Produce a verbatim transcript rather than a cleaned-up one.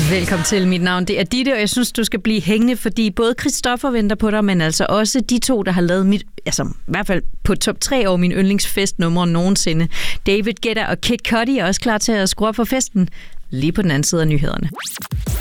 Velkommen til. Mit navn det er Ditte, og jeg synes, du skal blive hængende, fordi både Christoffer venter på dig, men altså også de to, der har lavet mit, altså i hvert fald på top tre over min yndlingsfestnumre nogensinde. David Guetta og Kid Cudi er også klar til at skrue op for festen lige på den anden side af nyhederne.